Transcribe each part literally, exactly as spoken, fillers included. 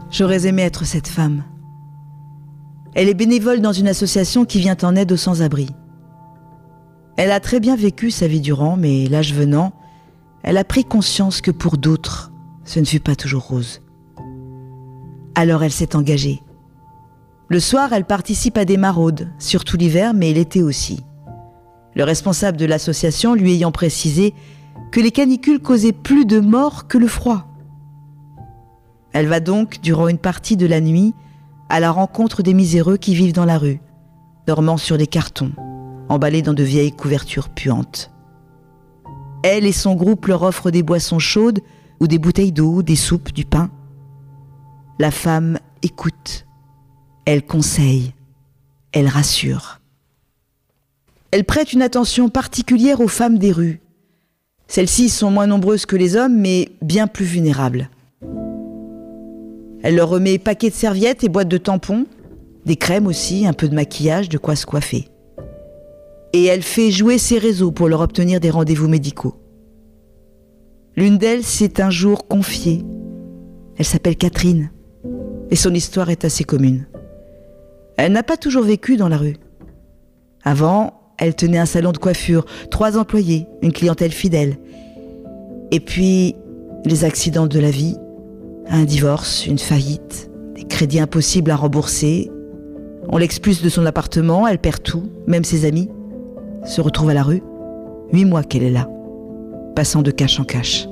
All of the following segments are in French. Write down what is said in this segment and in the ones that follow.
J'aurais aimé être cette femme. Elle est bénévole dans une association qui vient en aide aux sans-abri. Elle a très bien vécu sa vie durant, mais l'âge venant, elle a pris conscience que pour d'autres, ce ne fut pas toujours rose. Alors elle s'est engagée. Le soir, elle participe à des maraudes, surtout l'hiver, mais l'été aussi. Le responsable de l'association lui ayant précisé que les canicules causaient plus de morts que le froid. Elle va donc, durant une partie de la nuit, à la rencontre des miséreux qui vivent dans la rue, dormant sur des cartons, emballés dans de vieilles couvertures puantes. Elle et son groupe leur offrent des boissons chaudes ou des bouteilles d'eau, des soupes, du pain. La femme écoute, elle conseille, elle rassure. Elle prête une attention particulière aux femmes des rues. Celles-ci sont moins nombreuses que les hommes, mais bien plus vulnérables. Elle leur remet paquets de serviettes et boîtes de tampons, des crèmes aussi, un peu de maquillage, de quoi se coiffer. Et elle fait jouer ses réseaux pour leur obtenir des rendez-vous médicaux. L'une d'elles s'est un jour confiée. Elle s'appelle Catherine, et son histoire est assez commune. Elle n'a pas toujours vécu dans la rue. Avant, elle tenait un salon de coiffure, trois employés, une clientèle fidèle. Et puis, les accidents de la vie, un divorce, une faillite, des crédits impossibles à rembourser. On l'expulse de son appartement, elle perd tout, même ses amis. Se retrouve à la rue. Huit mois qu'elle est là, passant de cache en cache.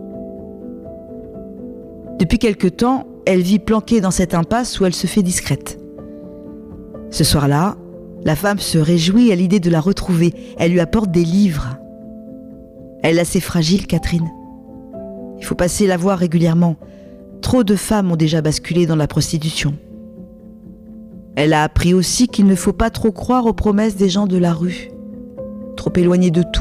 Depuis quelque temps, elle vit planquée dans cette impasse où elle se fait discrète. Ce soir-là, la femme se réjouit à l'idée de la retrouver. Elle lui apporte des livres. Elle est assez fragile, Catherine. Il faut passer la voir régulièrement. Trop de femmes ont déjà basculé dans la prostitution. Elle a appris aussi qu'il ne faut pas trop croire aux promesses des gens de la rue. Trop éloignés de tout.